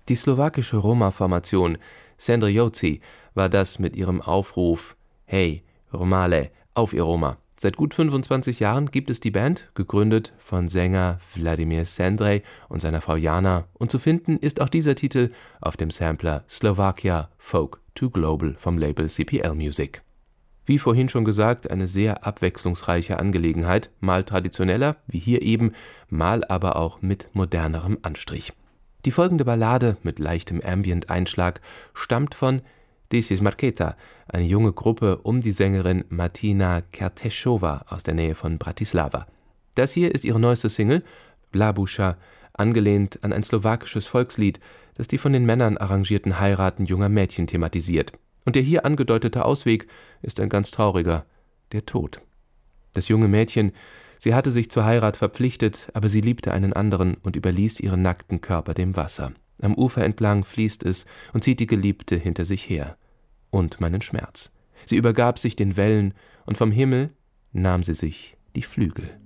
Die slowakische Roma-Formation Sendrioci war das mit ihrem Aufruf »Hey, Romale, auf ihr Roma«. Seit gut 25 Jahren gibt es die Band, gegründet von Sänger Vladimir Sendrej und seiner Frau Jana, und zu finden ist auch dieser Titel auf dem Sampler Slovakia Folk to Global vom Label CPL Music. Wie vorhin schon gesagt, eine sehr abwechslungsreiche Angelegenheit, mal traditioneller, wie hier eben, mal aber auch mit modernerem Anstrich. Die folgende Ballade mit leichtem Ambient-Einschlag stammt von This is Marketa, eine junge Gruppe um die Sängerin Martina Kertészova aus der Nähe von Bratislava. Das hier ist ihre neueste Single, Blabuša, angelehnt an ein slowakisches Volkslied, das die von den Männern arrangierten Heiraten junger Mädchen thematisiert. Und der hier angedeutete Ausweg ist ein ganz trauriger, der Tod. Das junge Mädchen, sie hatte sich zur Heirat verpflichtet, aber sie liebte einen anderen und überließ ihren nackten Körper dem Wasser. Am Ufer entlang fließt es und zieht die Geliebte hinter sich her. Und meinen Schmerz. Sie übergab sich den Wellen, und vom Himmel nahm sie sich die Flügel.